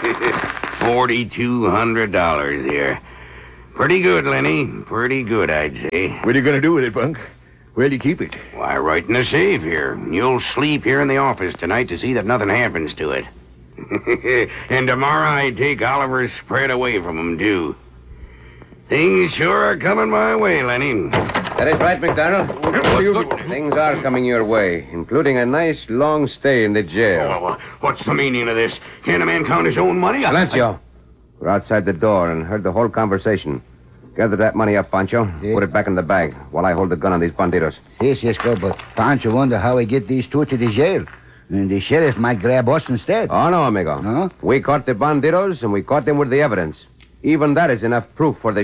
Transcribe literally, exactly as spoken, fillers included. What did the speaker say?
Forty-two hundred dollars here. Pretty good, Lenny. Pretty good, I'd say. What are you going to do with it, Bunk? Where'll you keep it? Why, right in the safe here. You'll sleep here in the office tonight to see that nothing happens to it. And tomorrow I take Oliver's spread away from him, too. Things sure are coming my way, Lenny. That is right, McDonald. Things are coming your way, including a nice long stay in the jail. Oh, what's the meaning of this? Can a man count his own money? Silencio. We're outside the door and heard the whole conversation. Gather that money up, Pancho. Yeah. Put it back in the bag while I hold the gun on these bandidos. Si, Cisco, but Pancho wonder how we get these two to the jail. And the sheriff might grab us instead. Oh, no, amigo. No? We caught the bandidos and we caught them with the evidence. Even that is enough proof for the